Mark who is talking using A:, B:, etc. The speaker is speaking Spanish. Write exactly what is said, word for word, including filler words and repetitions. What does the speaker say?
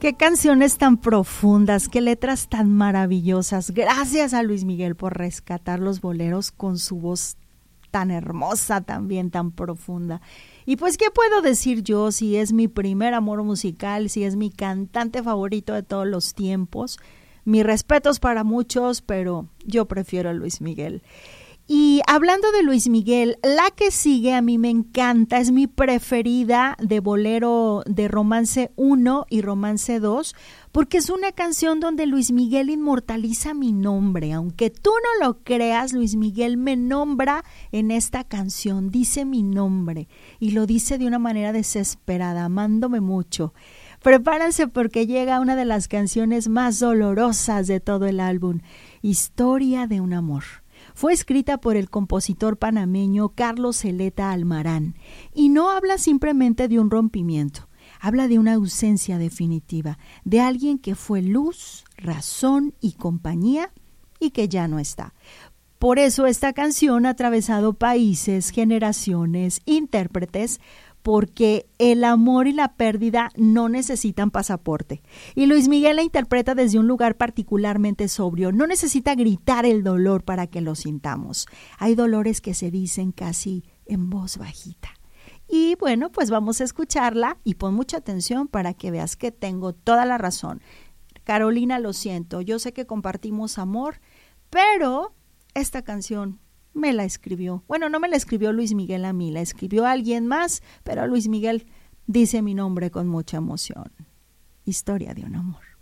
A: Qué canciones tan profundas, qué letras tan maravillosas. Gracias a Luis Miguel por rescatar los boleros con su voz tan hermosa también, tan profunda. Y pues, ¿qué puedo decir yo si es mi primer amor musical, si es mi cantante favorito de todos los tiempos? Mis respetos para muchos, pero yo prefiero a Luis Miguel. Y hablando de Luis Miguel, la que sigue a mí me encanta, es mi preferida de bolero de Romance uno y Romance dos, porque es una canción donde Luis Miguel inmortaliza mi nombre. Aunque tú no lo creas, Luis Miguel me nombra en esta canción, dice mi nombre y lo dice de una manera desesperada, amándome mucho. Prepárense porque llega una de las canciones más dolorosas de todo el álbum, Historia de un amor. Fue escrita por el compositor panameño Carlos Zeleta Almarán y no habla simplemente de un rompimiento, habla de una ausencia definitiva, de alguien que fue luz, razón y compañía y que ya no está. Por eso esta canción ha atravesado países, generaciones, intérpretes, porque el amor y la pérdida no necesitan pasaporte. Y Luis Miguel la interpreta desde un lugar particularmente sobrio. No necesita gritar el dolor para que lo sintamos. Hay dolores que se dicen casi en voz bajita. Y bueno, pues vamos a escucharla y pon mucha atención para que veas que tengo toda la razón. Carolina, lo siento, yo sé que compartimos amor, pero esta canción me la escribió. Bueno, no me la escribió Luis Miguel a mí, la escribió alguien más, pero Luis Miguel dice mi nombre con mucha emoción. Historia de un amor.